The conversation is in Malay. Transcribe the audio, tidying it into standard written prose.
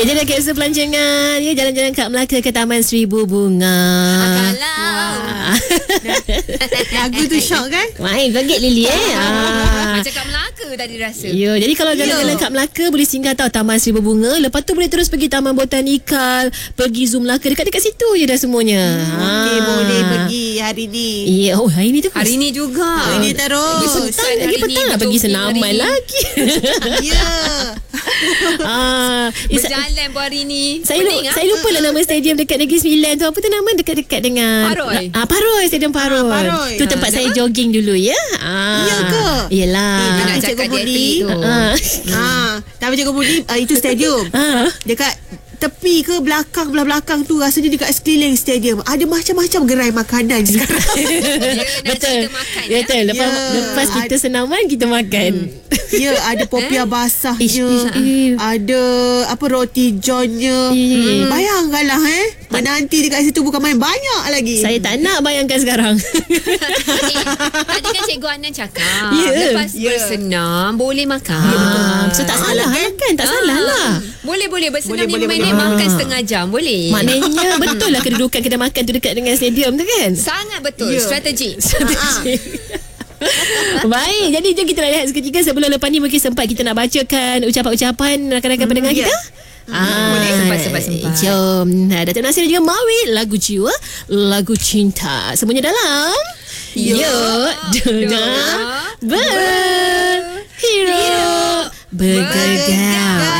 Jadi kapsul pelancongan ya, jalan-jalan kat Melaka ke Taman Seribu Bunga. Lagu tu syok kan? Main kaget Lily Macam kat Melaka tadi rasa. Ya, jadi kalau jalan-jalan kat Melaka boleh singgah Taman Seribu Bunga. Lepas tu boleh terus pergi Taman Botanikal, pergi Zoo Melaka, dekat-dekat situ je dah semuanya. Okey, boleh pergi hari ni. Ya, oh hari ni tu. Hari ni juga. Hari ni terus. Lagi petang nak pergi senaman lagi. Ya. Berjalan pun hari ni. Saya lupa lah nama stadium dekat Negeri Sembilan tu. Apa tu nama dekat-dekat dengan Paroi. Paroi, Stadium Paroi. Paroi. Tu tempat saya jogging dulu ya. Ya ke? Yelah. Tapi Cikgu Budi tapi Cikgu Budi itu stadium dekat tepi ke belakang, belah belakang tu rasanya dekat sekeliling stadium ada macam-macam gerai makanan sekarang. Betul. Betul. Lepas kita senaman kita makan. Ya, ada popiah basahnya, ada apa roti johnnya. Bayangkanlah menanti dekat situ bukan main, banyak lagi. Saya tak nak bayangkan sekarang. Tadi kan Cikgu Anan cakap lepas bersenam boleh makan. So tak salah kan? Tak salah lah. Boleh bersenam 5 minit, makan setengah jam boleh. Maknanya betul lah kedudukan kedai makan tu dekat dengan stadium tu kan? Sangat betul. Strategik. Baik, jadi jom kita lihat seketika. Sebelum lepas ni mungkin sempat kita nak bacakan ucapan-ucapan rakan-rakan pendengar kita. Boleh sempat. Jom. Datuk Nasir dan juga Mawi, lagu jiwa, lagu cinta, semuanya dalam Dengar Berhero Bergegar.